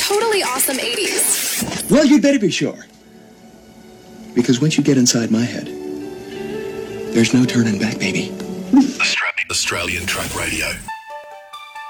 totally awesome 80s. Well, you'd better be sure. Because once you get inside my head, there's no turning back, baby. Australian Truck Radio.